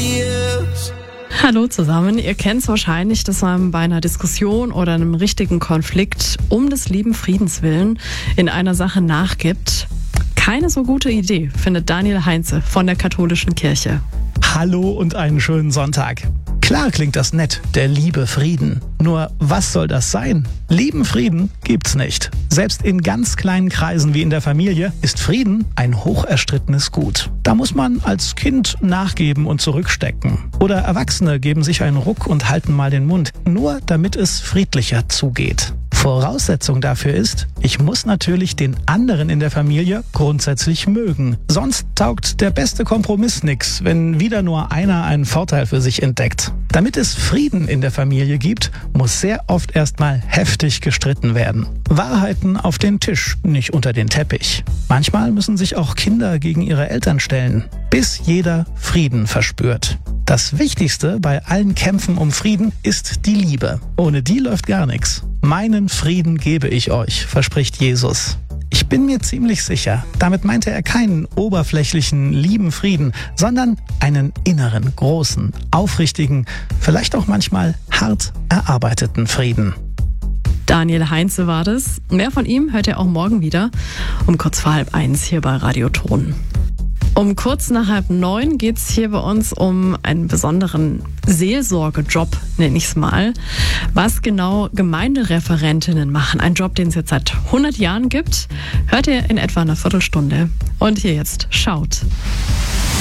nobody else. Hallo zusammen, ihr kennt es wahrscheinlich, dass man bei einer Diskussion oder einem richtigen Konflikt um des lieben Friedens willen in einer Sache nachgibt. Keine so gute Idee, findet Daniel Heinze von der katholischen Kirche. Hallo und einen schönen Sonntag. Klar klingt das nett, der liebe Frieden. Nur was soll das sein? Lieben Frieden gibt's nicht. Selbst in ganz kleinen Kreisen wie in der Familie ist Frieden ein hocherstrittenes Gut. Da muss man als Kind nachgeben und zurückstecken. Oder Erwachsene geben sich einen Ruck und halten mal den Mund, nur damit es friedlicher zugeht. Voraussetzung dafür ist, ich muss natürlich den anderen in der Familie grundsätzlich mögen. Sonst taugt der beste Kompromiss nix, wenn wieder nur einer einen Vorteil für sich entdeckt. Damit es Frieden in der Familie gibt, muss sehr oft erstmal heftig gestritten werden. Wahrheiten auf den Tisch, nicht unter den Teppich. Manchmal müssen sich auch Kinder gegen ihre Eltern stellen, bis jeder Frieden verspürt. Das Wichtigste bei allen Kämpfen um Frieden ist die Liebe. Ohne die läuft gar nichts. Meinen Frieden gebe ich euch, verspricht Jesus. Ich bin mir ziemlich sicher, damit meinte er keinen oberflächlichen, lieben Frieden, sondern einen inneren, großen, aufrichtigen, vielleicht auch manchmal hart erarbeiteten Frieden. Daniel Heinze war das. Mehr von ihm hört ihr auch morgen wieder um kurz vor 12:30 hier bei Radio Thron. Um kurz nach 8:30 geht's hier bei uns um einen besonderen Seelsorgejob, nenne ich es mal. Was genau Gemeindereferentinnen machen, ein Job, den es jetzt seit 100 Jahren gibt, hört ihr in etwa einer Viertelstunde. Und hier jetzt, schaut.